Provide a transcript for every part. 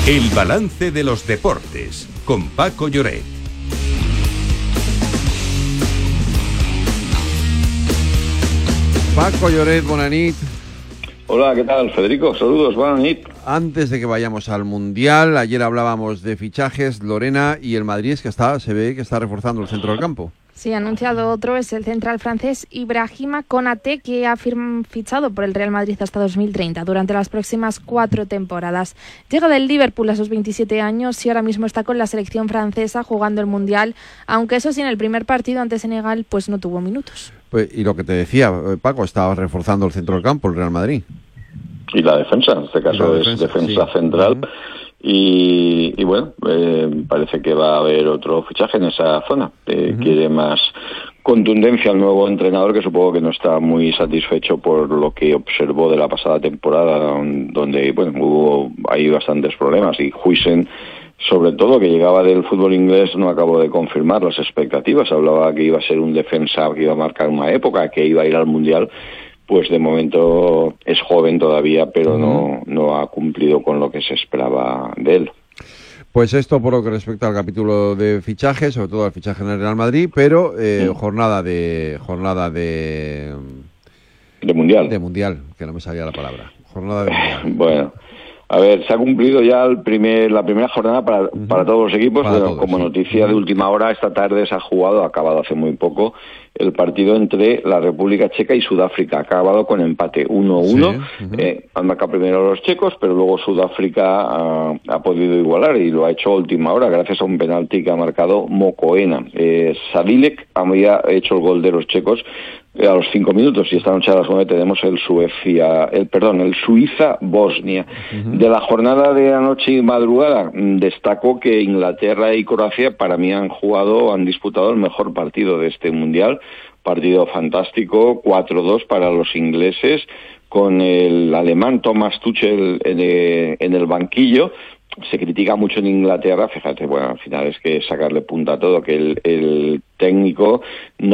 El balance de los deportes con Paco Lloret. Paco Lloret, bona nit. Hola, ¿qué tal, Federico? Saludos, buena nit. Antes de que vayamos al Mundial, ayer hablábamos de fichajes, Lorena, y el Madrid es que se ve que está reforzando el centro del campo. Sí, ha anunciado otro, es el central francés Ibrahima Konaté, que ha fichado por el Real Madrid hasta 2030, durante las próximas 4 temporadas. Llega del Liverpool a sus 27 años y ahora mismo está con la selección francesa jugando el Mundial, aunque eso sí, en el primer partido ante Senegal pues no tuvo minutos. Pues, y lo que te decía, Paco, estaba reforzando el centro del campo, el Real Madrid. Y la defensa, en este caso es defensa sí. Central. Y bueno, parece que va a haber otro fichaje en esa zona. Quiere más contundencia al nuevo entrenador, que supongo que no está muy satisfecho por lo que observó de la pasada temporada, donde bueno hubo ahí bastantes problemas, y Huijsen, sobre todo, que llegaba del fútbol inglés, no acabó de confirmar las expectativas. Hablaba que iba a ser un defensa que iba a marcar una época, que iba a ir al Mundial. Pues de momento es joven todavía, pero no ha cumplido con lo que se esperaba de él. Pues esto por lo que respecta al capítulo de fichajes, sobre todo al fichaje en el Real Madrid, pero jornada de Mundial. De Mundial, que no me salía la palabra. Jornada de Mundial. Bueno, a ver, se ha cumplido ya la primera jornada para todos los equipos. Para todos, como sí. Noticia de última hora, esta tarde se ha acabado hace muy poco, el partido entre la República Checa y Sudáfrica. Ha acabado con empate 1-1. Sí. Han marcado primero los checos, pero luego Sudáfrica ha podido igualar, y lo ha hecho a última hora gracias a un penalti que ha marcado Mokoena. Sadilek había hecho el gol de los checos a los 5 minutos, y esta noche a las 9 tenemos el Suiza-Bosnia. De la jornada de anoche y madrugada, destacó que Inglaterra y Croacia para mí han disputado el mejor partido de este Mundial. Partido fantástico, 4-2 para los ingleses, con el alemán Thomas Tuchel en el banquillo. Se critica mucho en Inglaterra, fíjate, bueno, al final es que sacarle punta a todo, que el técnico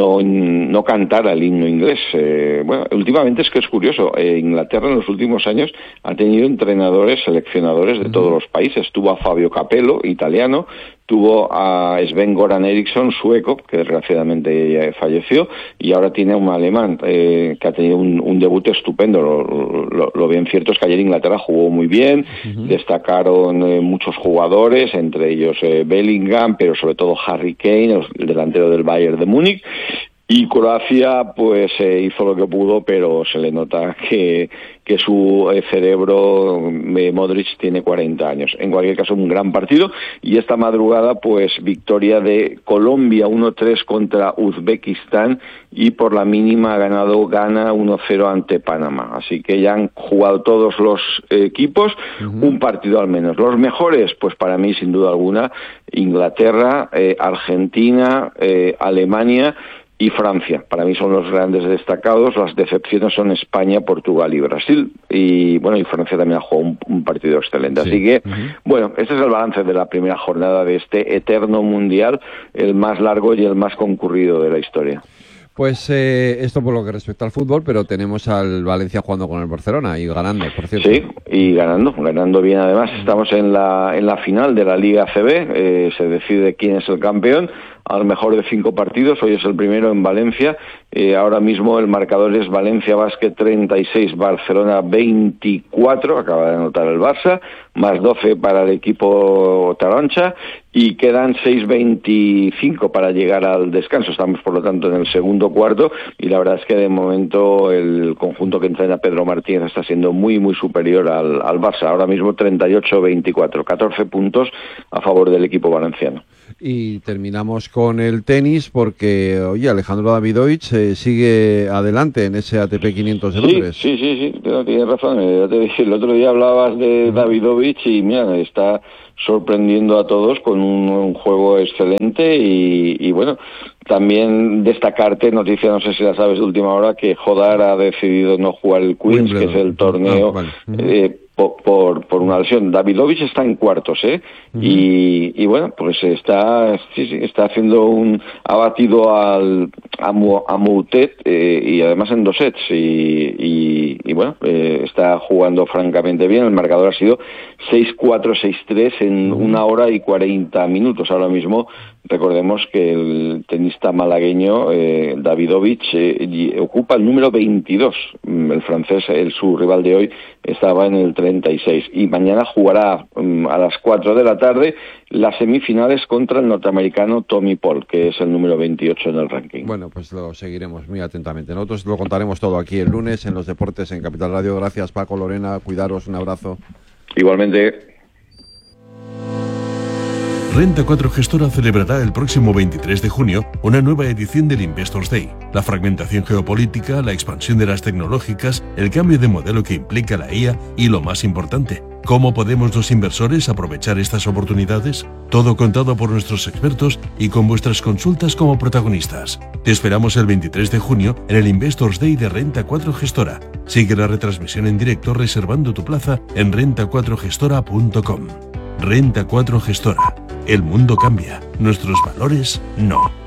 no cantara el himno inglés. Bueno, últimamente es que es curioso, Inglaterra en los últimos años ha tenido seleccionadores de todos los países. Tuvo a Fabio Capello, italiano, tuvo a Sven-Göran Eriksson, sueco, que desgraciadamente falleció, y ahora tiene un alemán que ha tenido un debut estupendo. Lo bien cierto es que ayer Inglaterra jugó muy bien, destacaron muchos jugadores, entre ellos Bellingham, pero sobre todo Harry Kane, el delantero del Bayern de Múnich. Y Croacia pues hizo lo que pudo, pero se le nota que su cerebro, Modric, tiene 40 años. En cualquier caso, un gran partido. Y esta madrugada, pues victoria de Colombia 1-3 contra Uzbekistán, y por la mínima ha ganado Ghana 1-0 ante Panamá. Así que ya han jugado todos los equipos, un partido al menos. Los mejores, pues para mí, sin duda alguna, Inglaterra, Argentina, Alemania y Francia. Para mí son los grandes destacados. Las decepciones son España, Portugal y Brasil. Y bueno, y Francia también ha jugado un partido excelente. Sí. Así que, bueno, este es el balance de la primera jornada de este eterno Mundial, el más largo y el más concurrido de la historia. Pues esto por lo que respecta al fútbol, pero tenemos al Valencia jugando con el Barcelona y ganando, por cierto. Sí, y ganando bien además. Estamos en la final de la Liga ACB, se decide quién es el campeón, al mejor de 5 partidos. Hoy es el primero en Valencia. Ahora mismo el marcador es Valencia Basket 36, Barcelona 24, acaba de anotar el Barça, más 12 para el equipo Taroncha, y quedan 6:25 para llegar al descanso. Estamos, por lo tanto, en el segundo cuarto, y la verdad es que de momento el conjunto que entrena Pedro Martínez está siendo muy, muy superior al Barça. Ahora mismo 38-24, 14 puntos a favor del equipo valenciano. Y terminamos con el tenis, porque, oye, Alejandro Davidovich sigue adelante en ese ATP 500 de Londres. Sí, tienes razón. El otro día hablabas de Davidovich y mira, está sorprendiendo a todos con un juego excelente y bueno, también destacarte, noticia, no sé si la sabes de última hora, que Jodar ha decidido no jugar el Queens, que es el torneo por una lesión. Davidovich está en cuartos, y bueno, pues está haciendo ha batido a Moutet, y además en 2 sets, y bueno, está jugando francamente bien. El marcador ha sido 6-4, 6-3 en 1 hora y 40 minutos. Ahora mismo recordemos que el tenista malagueño Davidovich ocupa el número 22. El francés, su rival de hoy, estaba en el 36, y mañana jugará a las 4 de la tarde las semifinales contra el norteamericano Tommy Paul, que es el número 28 en el ranking. Bueno, pues lo seguiremos muy atentamente. Nosotros lo contaremos todo aquí el lunes en Los Deportes en Capital Radio. Gracias, Paco, Lorena, cuidaros, un abrazo. Igualmente. Renta 4 Gestora celebrará el próximo 23 de junio una nueva edición del Investors Day. La fragmentación geopolítica, la expansión de las tecnológicas, el cambio de modelo que implica la IA y, lo más importante, ¿cómo podemos los inversores aprovechar estas oportunidades? Todo contado por nuestros expertos y con vuestras consultas como protagonistas. Te esperamos el 23 de junio en el Investors Day de Renta 4 Gestora. Sigue la retransmisión en directo reservando tu plaza en renta4gestora.com. Renta 4 Gestora. El mundo cambia, nuestros valores no.